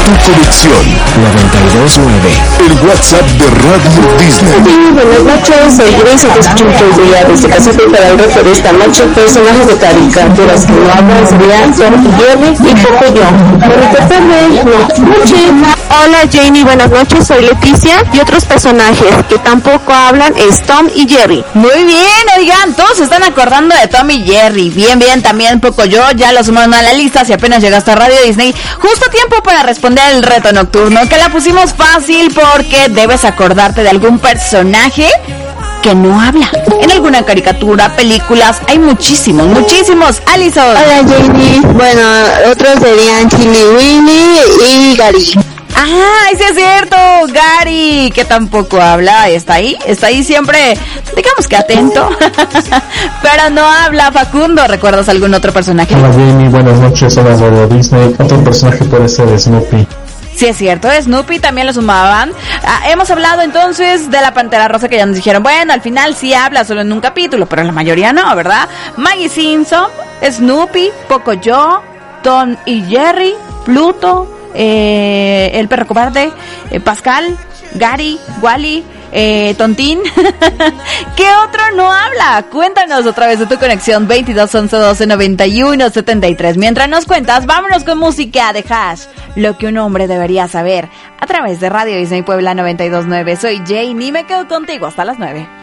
Tu conexión 92.9. El WhatsApp de Radio Disney. Sí, buenas noches, soy Grace y te escucho un día desde Casita para el resto de esta noche. Personajes de caricaturas que no hablan serían Tom y Jerry y Pocoyo. Hola Janie, buenas noches, soy Leticia y otros personajes que tampoco hablan es Tom y Jerry. Muy bien, oigan, todos se están acordando de Tom y Jerry. Bien, también Pocoyo, ya lo sumaron a la lista si apenas llegaste a Radio Disney. Justo a tiempo para responder el reto nocturno, que la pusimos fácil porque debes acordarte de algún personaje que no habla. En alguna caricatura, películas, hay muchísimos. Alison. Hola Janie, bueno, otros serían Chili Willy y Gary. ¡Ay, sí es cierto! Gary, que tampoco habla, está ahí siempre, digamos que atento, pero no habla. Facundo, ¿recuerdas algún otro personaje? Hola Jamie, buenas noches, hola Radio Disney. Otro personaje puede ser Snoopy. Sí es cierto, Snoopy también lo sumaban. Hemos hablado entonces de la Pantera Rosa, que ya nos dijeron, bueno, al final sí habla solo en un capítulo, pero la mayoría no, ¿verdad? Maggie Simpson, Snoopy, Pocoyo, Tom y Jerry, Pluto, el perro cobarde, Pascal, Gary, Wally, Tontín. ¿Qué otro no habla? Cuéntanos otra vez de tu conexión 22 11 12 91 73. Mientras nos cuentas, vámonos con música de Hash, lo que un hombre debería saber, a través de Radio Disney Puebla 92.9. Soy Jane y me quedo contigo hasta las 9.